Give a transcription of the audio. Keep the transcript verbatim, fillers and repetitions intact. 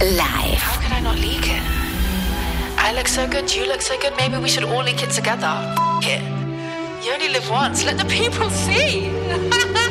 live. How could I not leak it? I look so good, you look so good, maybe we should all leak it together. F- it. You only live once, let the people see.